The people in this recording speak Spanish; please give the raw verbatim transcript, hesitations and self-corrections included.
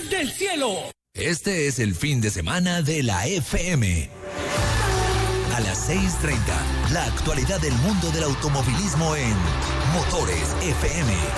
del cielo. Este es el fin de semana de la F M. A las seis treinta, la actualidad del mundo del automovilismo en Motores F M.